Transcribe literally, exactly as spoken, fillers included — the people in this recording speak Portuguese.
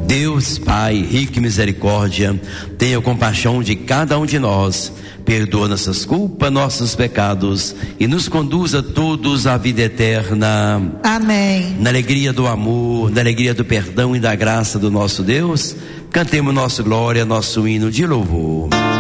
Deus Pai, rico em misericórdia, tenha compaixão de cada um de nós, perdoa nossas culpas, nossos pecados e nos conduza todos à vida eterna. Amém. Na alegria do amor, na alegria do perdão e da graça do nosso Deus, cantemos nosso glória, nosso hino de louvor.